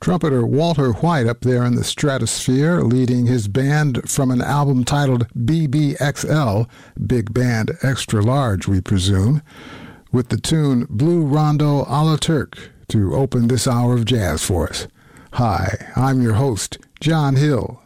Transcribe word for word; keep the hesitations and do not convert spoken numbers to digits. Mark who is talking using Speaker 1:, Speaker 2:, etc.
Speaker 1: Trumpeter Walter White up there in the stratosphere, leading his band from an album titled B B X L, Big Band Extra Large, we presume, with the tune Blue Rondo a la Turk to open this hour of jazz for us. Hi, I'm your host, John Hill,